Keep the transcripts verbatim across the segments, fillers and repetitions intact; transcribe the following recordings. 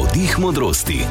Navdih modrosti.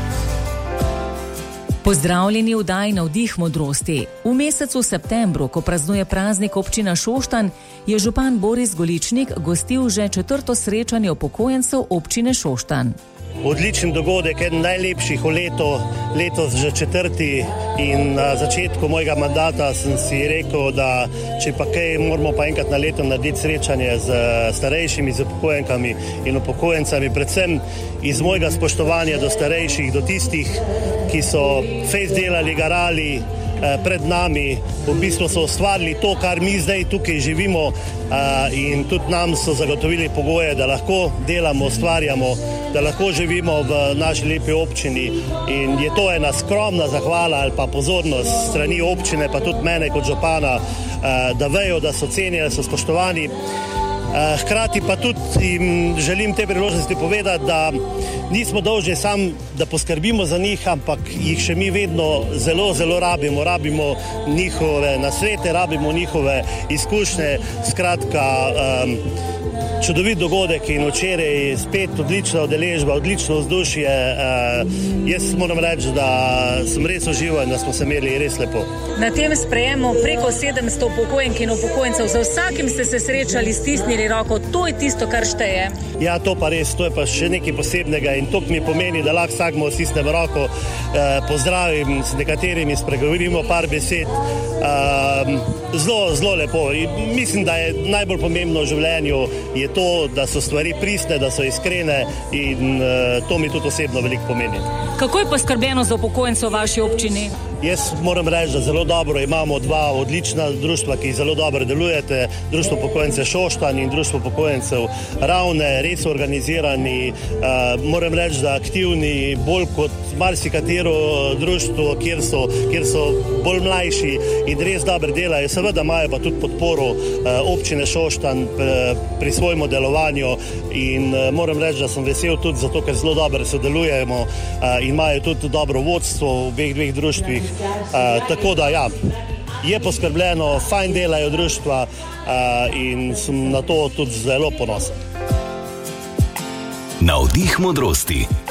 Pozdravljeni v oddaji Navdih modrosti. V mesecu septembru, ko praznuje praznik občina Šoštanj, je župan Boris Goličnik gostil že četrto srečanje upokojencev občine Šoštanj. Odličen dogodek, eden najlepših v letu, letos že četrti, in na začetku mojega mandata sem si rekel, da če pa kaj, moramo pa enkrat na leto narediti srečanje z starejšimi, z upokojenkami in upokojencami, predvsem iz mojega spoštovanja do starejših, do tistih, ki so fejst delali, garali pred nami, v bistvu so ustvarili to, kar mi zdaj tukaj živimo, in tudi nam so zagotovili pogoje, da lahko delamo, ustvarjamo, da lahko živimo v naši lepi občini, in je to ena skromna zahvala ali pa pozornost strani občine, pa tudi mene kot župana, da vejo, da so cenjeni, da so spoštovani. Hkrati pa tudi jim želim te priložnosti povedati, da nismo dolžni sam, da poskrbimo za njih, ampak jih še mi vedno zelo, zelo rabimo. Rabimo njihove nasvete, rabimo njihove izkušnje. Skratka, um, čudovit dogodek in včeraj spet odlična udeležba, odlično vzdušje. Uh, jaz moram reči, da sem res užival in da smo se imeli res lepo. Na tem sprejemu preko sedemsto upokojenk in upokojencev, za vsakim ste se srečali, stisnili roko, to je tisto, kar šteje. Ja, to pa res, to je pa še nekaj posebnega in to mi pomeni, da lahko vsakmo stisnem roko, eh, pozdravim, s nekaterimi spregovorimo par besed. Eh, zelo, zelo lepo. In mislim, da je najbolj pomembno v življenju je to, da so stvari pristne, da so iskrene, in eh, to mi tudi osebno veliko pomeni. Kako je poskrbljeno za upokojence v vaši občini? Jaz moram reči, da zelo dobro imamo dva odlična društva, ki zelo dobro delujete, Društvo upokojencev Šoštanj in Društvo upokojencev Ravne, res organizirani, uh, moram reči, da aktivni, bolj kot marsikatero društvo, kjer so, kjer so bolj mlajši in res dobro delajo. Seveda imajo pa tudi podporo uh, občine Šoštanj pri svojem delovanju, in uh, moram reči, da sem vesel tudi zato, ker zelo dobro sodelujemo uh, in imajo tudi dobro vodstvo v obeh dveh društvih. Uh, tako da ja, je poskrbljeno, fajn delajo društva, uh, in sem na to tudi zelo ponosen. Navdih modrosti.